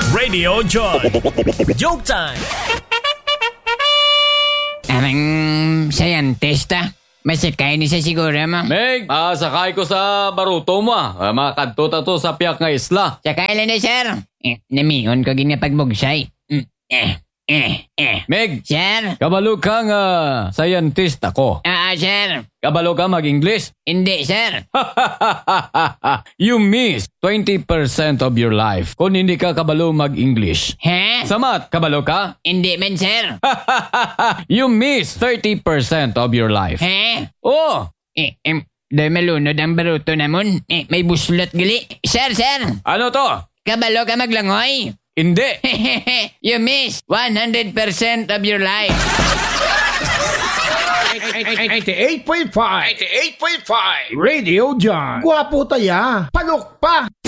Radio Joy. Joke time. Arang scientista. Masakay ni sa siguro mo. Meg, sakay ko sa baruto mo. Makadto ta to sa piyak nga isla. Sakay lang na, sir. Namiyon ko ginapagbugsay. Meg, Sir? kabalo ka nga scientist ako. Sir. Kabalo ka mag-English? Hindi, sir. You miss 20% of your life kung hindi ka kabalo mag-English. Ha? Sa math, kabalo ka? Hindi man, sir. You miss 30% of your life. Ha? Oh! Dahil malunod ang baruto namon. May buslot gali. Sir. Ano to? Kabalo ka maglangoy. Hindi. You miss 100% of your life. 88.5 Radio Joy. Gwapo taya. Palok pa.